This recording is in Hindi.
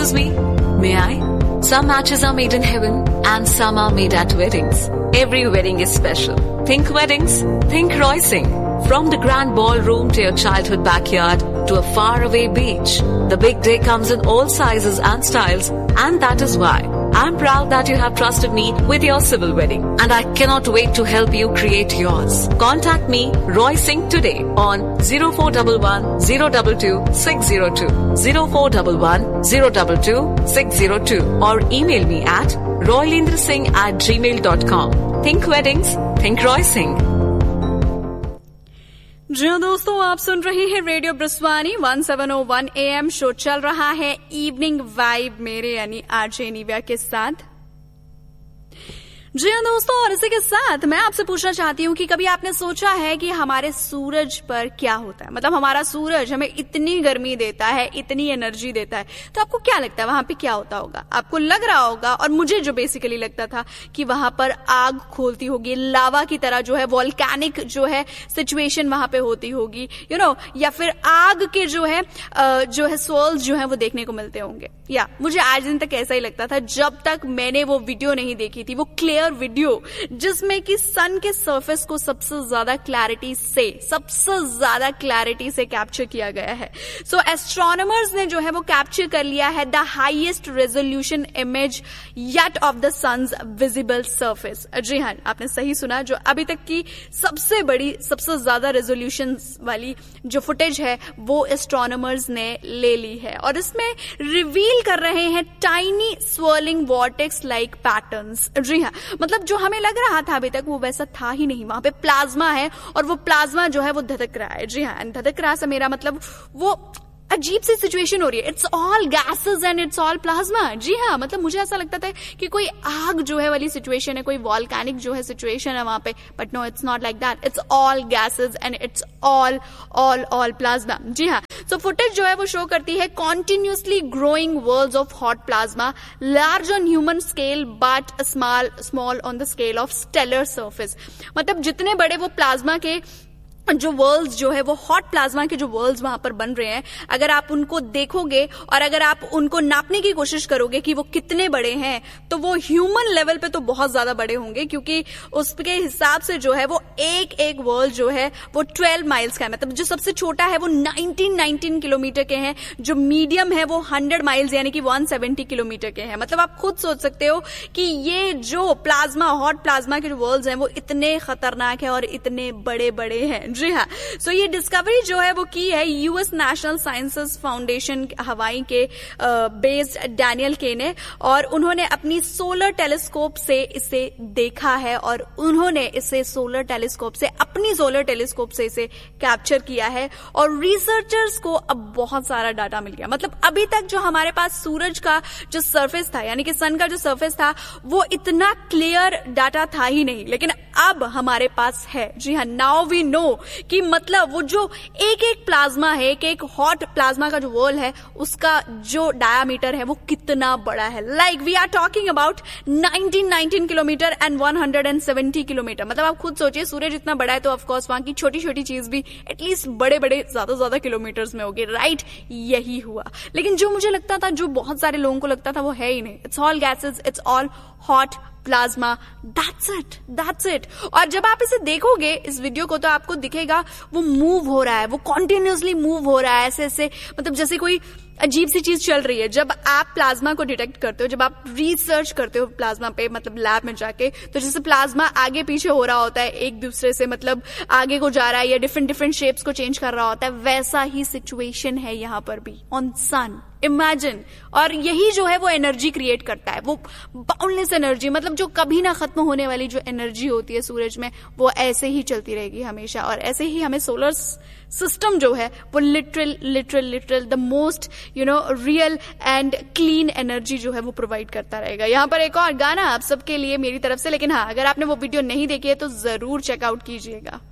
Excuse me, may I? Some matches are made in heaven and some are made at weddings. Every wedding is special. Think weddings, think Roysing. From the grand ballroom to your childhood backyard to a faraway beach, the big day comes in all sizes and styles, and that is why I'm proud that you have trusted me with your civil wedding, and I cannot wait to help you create yours. Contact me, Roysing, today on 0411 022 602, 0411 022 602, or email me at roylendrasingh@gmail.com. Think weddings, think Roysing. जी हाँ दोस्तों, आप सुन रहे हैं रेडियो ब्रस्वानी 1701 AM। शो चल रहा है इवनिंग वाइब मेरे यानी आरजे निव्या के साथ। जी हाँ दोस्तों, और इसी के साथ मैं आपसे पूछना चाहती हूँ कि कभी आपने सोचा है कि हमारे सूरज पर क्या होता है? मतलब हमारा सूरज हमें इतनी गर्मी देता है, इतनी एनर्जी देता है, तो आपको क्या लगता है वहां पे क्या होता होगा? आपको लग रहा होगा, और मुझे जो बेसिकली लगता था कि वहां पर आग खोलती होगी, लावा की तरह जो है वॉल्केनिक जो है सिचुएशन वहां पे होती होगी, या फिर आग के जो है सोल्स जो है वो देखने को मिलते होंगे। या मुझे आज दिन तक ऐसा ही लगता था जब तक मैंने वो वीडियो नहीं देखी थी, वो क्लियर वीडियो जिसमें कि सन के सरफेस को सबसे ज्यादा क्लैरिटी से कैप्चर किया गया है। सो एस्ट्रोनॉमर्स ने जो है वो कैप्चर कर लिया है the highest resolution image yet of the sons visible surface. जी हाँ, आपने सही सुना, जो अभी तक की सबसे बड़ी, सबसे ज्यादा रेजोल्यूशन वाली जो फुटेज है वो एस्ट्रोनॉमर्स ने ले ली है, और इसमें रिवील कर रहे हैं tiny swirling vortex like patterns. जी हाँ, मतलब जो हमें लग रहा था अभी तक वो वैसा था ही नहीं। वहां पे प्लाज्मा है और वो प्लाज्मा जो है वो धधक रहा है। जी हाँ, धधक रहा से मेरा मतलब वो अजीब सी सिचुएशन हो रही है। It's all gases and it's all plasma. जी हाँ, मतलब मुझे ऐसा लगता था कि कोई आग जो है वाली सिचुएशन है, कोई वॉल्केनिक जो है सिचुएशन है वहां पे, but no, it's not like that. It's all gases and it's all plasma. जी हाँ, सो फुटेज जो है वो शो करती है continuously growing worlds of hot plasma, large on human scale but small on the scale of stellar surface. मतलब जितने बड़े वो प्लाज्मा के जो वर्ल्ड्स जो है वो हॉट प्लाज्मा के जो वर्ल्ड्स वहां पर बन रहे हैं, अगर आप उनको देखोगे और अगर आप उनको नापने की कोशिश करोगे कि वो कितने बड़े हैं, तो वो ह्यूमन लेवल पे तो बहुत ज्यादा बड़े होंगे, क्योंकि उसके हिसाब से जो है वो एक वर्ल्ड जो है वो 12 माइल्स का है। मतलब जो सबसे छोटा है वो 19 किलोमीटर के हैं, जो मीडियम है वो 100 माइल्स यानी कि 170 किलोमीटर के हैं। मतलब आप खुद सोच सकते हो कि ये जो प्लाज्मा, हॉट प्लाज्मा के जो वर्ल्ड्स हैं वो इतने खतरनाक है और इतने बड़े बड़े हैं। जी हाँ, सो ये डिस्कवरी जो है वो की है यूएस नेशनल साइंसेस फाउंडेशन हवाई के बेस्ड डैनियल के ने, और उन्होंने अपनी सोलर टेलीस्कोप से इसे देखा है, और उन्होंने इसे अपनी सोलर टेलीस्कोप से इसे कैप्चर किया है, और रिसर्चर्स को अब बहुत सारा डाटा मिल गया। मतलब अभी तक जो हमारे पास सूरज का जो सरफेस था, यानी कि सन का जो सरफेस था, वो इतना क्लियर डाटा था ही नहीं, लेकिन अब हमारे पास है। जी हाँ, नाउ वी नो कि मतलब वो जो एक प्लाज्मा है, एक हॉट प्लाज्मा का जो वर्ल्ड है, उसका जो डायामीटर है वो कितना बड़ा है। Like we are talking about 19 kilometre and 170 kilometre. मतलब आप खुद सोचिए, सूरज इतना बड़ा है तो ऑफकोर्स वहां की छोटी छोटी चीज भी एटलीस्ट बड़े ज्यादा किलोमीटर्स में होगी, राइट? यही हुआ। लेकिन जो मुझे लगता था, जो बहुत सारे लोगों को लगता था, वो है ही नहीं। It's all gases, it's all hot plasma, that's it. और जब आप इसे देखोगे, इस वीडियो को, तो आपको दिखेगा वो मूव हो रहा है, वो कॉन्टिन्यूसली मूव हो रहा है, ऐसे मतलब जैसे कोई अजीब सी चीज चल रही है। जब आप प्लाज्मा को डिटेक्ट करते हो, जब आप रिसर्च करते हो प्लाज्मा पे, मतलब लैब में जाके, तो जैसे प्लाज्मा आगे पीछे हो रहा होता है एक दूसरे से, मतलब आगे को जा रहा है या डिफरेंट शेप्स को चेंज कर रहा होता है, वैसा ही सिचुएशन है यहाँ पर भी ऑन सन। इमेजिन। और यही जो है वो एनर्जी क्रिएट करता है, वो बाउंडलेस एनर्जी, मतलब जो कभी ना खत्म होने वाली जो एनर्जी होती है सूरज में, वो ऐसे ही चलती रहेगी हमेशा। और ऐसे ही हमें सोलर सिस्टम जो है वो literal the most real and clean energy जो है वो प्रोवाइड करता रहेगा। यहाँ पर एक और गाना आप सबके लिए मेरी तरफ से, लेकिन हाँ, अगर आपने वो वीडियो नहीं देखी है तो जरूर चेकआउट कीजिएगा।